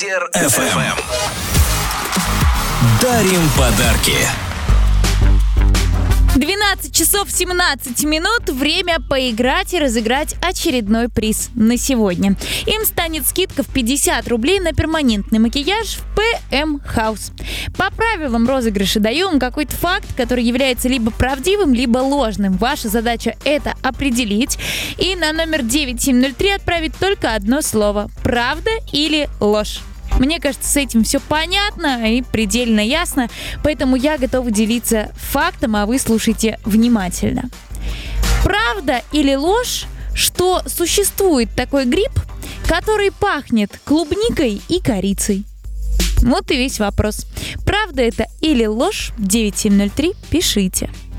Лидер FM. Дарим подарки. 12 часов 17 минут. Время поиграть и разыграть очередной приз на сегодня. Им станет скидка в 50 рублей на перманентный макияж в PM House. По правилам розыгрыша даем какой-то факт, который является либо правдивым, либо ложным. Ваша задача это определить и на номер 9703 отправить только одно слово: правда или ложь. Мне кажется, с этим все понятно и предельно ясно, поэтому я готова делиться фактом, а вы слушайте внимательно. Правда или ложь, что существует такой гриб, который пахнет клубникой и корицей? Вот и весь вопрос. Правда это или ложь? 9703 пишите.